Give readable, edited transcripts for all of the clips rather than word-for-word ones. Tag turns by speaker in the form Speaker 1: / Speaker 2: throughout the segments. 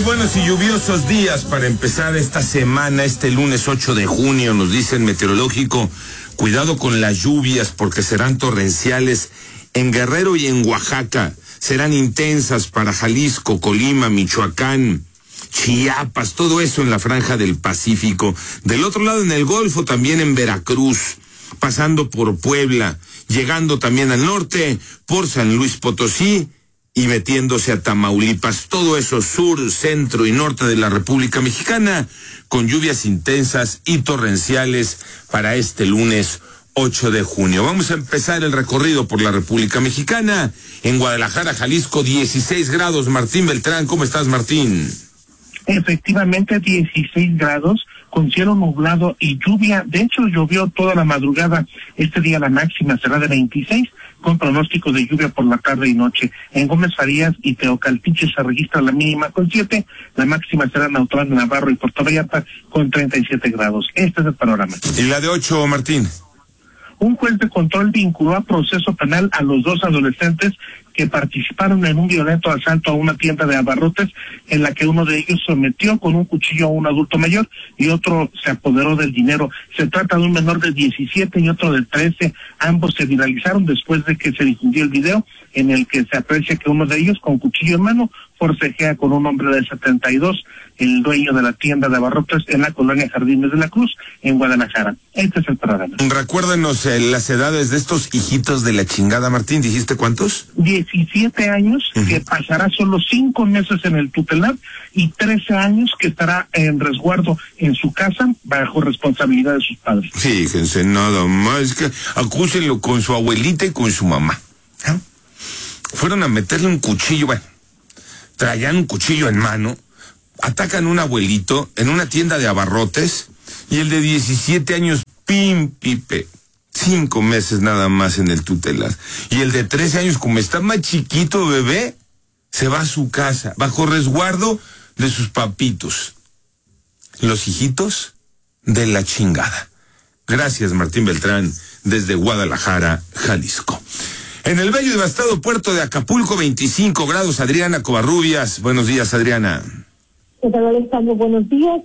Speaker 1: buenos y lluviosos días para empezar esta semana, este lunes 8 de junio, nos dice el meteorológico. Cuidado con las lluvias porque serán torrenciales en Guerrero y en Oaxaca. Serán intensas para Jalisco, Colima, Michoacán, Chiapas, todo eso en la franja del Pacífico. Del otro lado en el Golfo, también en Veracruz, pasando por Puebla, llegando también al norte, por San Luis Potosí, y metiéndose a Tamaulipas, todo eso sur, centro y norte de la República Mexicana, con lluvias intensas y torrenciales para este lunes 8 de junio. Vamos a empezar el recorrido por la República Mexicana. En Guadalajara, Jalisco, 16 grados. Martín Beltrán, ¿cómo estás, Martín?
Speaker 2: Efectivamente, 16 grados, con cielo nublado y lluvia. De hecho, llovió toda la madrugada. Este día la máxima será de 26, con pronóstico de lluvia por la tarde y noche. En Gómez Farías y Teocaltiche se registra la mínima con 7, la máxima será en Autlán de Navarro y Puerto Vallarta con 37 grados. Este es el panorama.
Speaker 1: ¿Y la de 8, Martín?
Speaker 2: Un juez de control vinculó a proceso penal a los dos adolescentes que participaron en un violento asalto a una tienda de abarrotes en la que uno de ellos sometió con un cuchillo a un adulto mayor y otro se apoderó del dinero. Se trata de un menor de 17 y otro de 13. Ambos se viralizaron después de que se difundió el video en el que se aprecia que uno de ellos, con cuchillo en mano, forcejea con un hombre de 72, el dueño de la tienda de abarrotes en la colonia Jardines de la Cruz, en Guadalajara. Este es el programa.
Speaker 1: Recuérdenos las edades de estos hijitos de la chingada, Martín. ¿Dijiste cuántos?
Speaker 2: 17 años, que pasará solo 5 meses en el tutelar, y 13 años que estará en resguardo en su casa bajo responsabilidad de sus padres.
Speaker 1: Fíjense, nada más que acúsenlo con su abuelita y con su mamá. ¿Eh? Fueron a meterle un cuchillo, bueno, traían un cuchillo en mano, atacan a un abuelito en una tienda de abarrotes, y el de 17 años, pim, pipe, 5 meses nada más en el tutelar. Y el de 13 años, como está más chiquito, bebé, se va a su casa, bajo resguardo de sus papitos. Los hijitos de la chingada. Gracias, Martín Beltrán, desde Guadalajara, Jalisco. En el bello y devastado puerto de Acapulco, 25 grados, Adriana Covarrubias. Buenos días, Adriana.
Speaker 3: ¿Qué tal, Alejandro? Buenos días.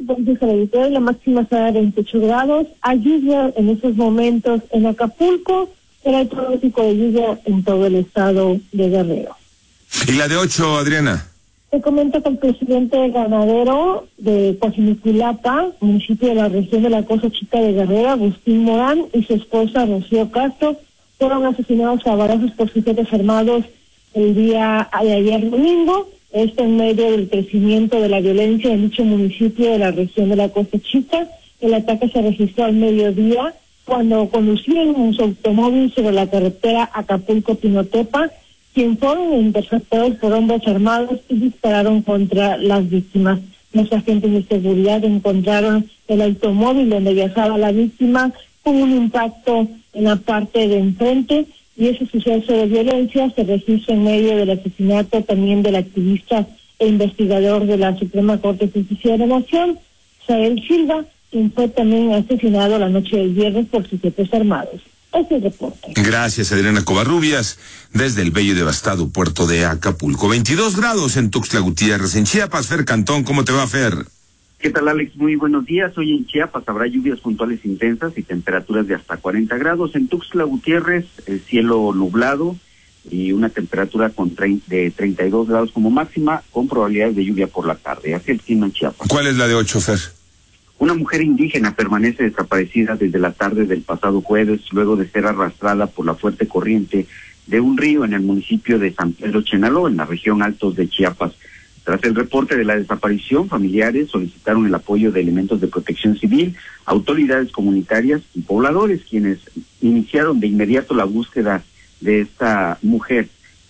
Speaker 3: La máxima será de 28 grados. Hay lluvia en estos momentos en Acapulco, pero hay pronóstico de lluvia en todo el estado de Guerrero.
Speaker 1: ¿Y la de 8, Adriana?
Speaker 3: Te comento que el presidente ganadero de Coajimiculapa, municipio de la región de la Costa Chica de Guerrero, Agustín Morán, y su esposa Rocío Castro, fueron asesinados a balazos por sujetos armados el día de ayer domingo. Esto en medio del crecimiento de la violencia en dicho municipio de la región de la Costa Chica. El ataque se registró al mediodía cuando conducían en su automóvil sobre la carretera Acapulco-Pinotepa, quien fueron interceptados por hombres armados y dispararon contra las víctimas. Los agentes de seguridad encontraron el automóvil donde viajaba la víctima con un impacto en la parte de enfrente, y ese suceso de violencia se registra en medio del asesinato también del activista e investigador de la Suprema Corte de Justicia de la Nación, Sael Silva, quien fue también asesinado la noche del viernes por sujetos armados. Este es el reporte.
Speaker 1: Gracias, Adriana Covarrubias, desde el bello y devastado puerto de Acapulco. 22 grados en Tuxtla Gutiérrez. En Chiapas, Fer Cantón, ¿cómo te va, Fer?
Speaker 4: ¿Qué tal, Alex? Muy buenos días. Hoy en Chiapas habrá lluvias puntuales intensas y temperaturas de hasta 40 grados. En Tuxtla Gutiérrez, el cielo nublado y una temperatura de 32 grados como máxima, con probabilidades de lluvia por la tarde. Así el clima en Chiapas.
Speaker 1: ¿Cuál es la de 8, Fer?
Speaker 4: Una mujer indígena permanece desaparecida desde la tarde del pasado jueves, luego de ser arrastrada por la fuerte corriente de un río en el municipio de San Pedro Chenaló, en la región Altos de Chiapas. Tras el reporte de la desaparición, familiares solicitaron el apoyo de elementos de protección civil, autoridades comunitarias y pobladores, quienes iniciaron de inmediato la búsqueda de esta mujer.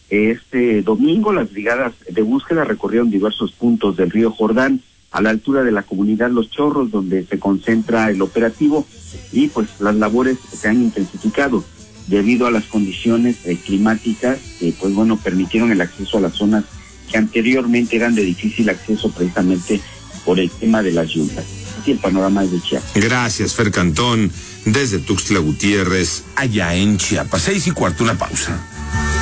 Speaker 4: Este domingo, las brigadas de búsqueda recorrieron diversos puntos del río Jordán, a la altura de la comunidad Los Chorros, donde se concentra el operativo, y pues las labores se han intensificado debido a las condiciones climáticas que permitieron el acceso a las zonas que anteriormente eran de difícil acceso precisamente por el tema de las lluvias. Así el panorama es de Chiapas.
Speaker 1: Gracias, Fer Cantón, desde Tuxtla Gutiérrez, allá en Chiapas. 6:15, una pausa.